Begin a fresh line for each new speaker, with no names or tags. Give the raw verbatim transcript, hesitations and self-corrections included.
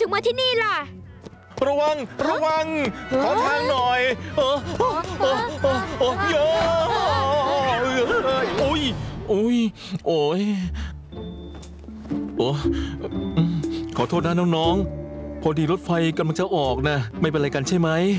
ถึงมาที่นี่ล่ะ
ระวังระวังขอทางหน่อยเออโอ้โอ้โอ้โอ้เยอะโอ้ยโอ้ยโอ้ยโอ้ขอโทษนะน้องๆพอดีรถไฟกำลังจะออกนะไม่เป็นไรกันใช่ไหม